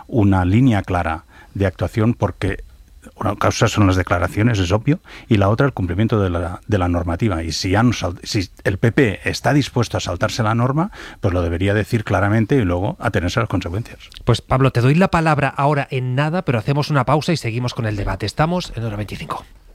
una línea clara de actuación, porque una causa son las declaraciones, es obvio, y la otra el cumplimiento de la normativa. Y si el PP está dispuesto a saltarse la norma, pues lo debería decir claramente y luego atenerse a las consecuencias. Pues Pablo, te doy la palabra ahora en nada, pero hacemos una pausa y seguimos con el debate. Estamos en Hora 25.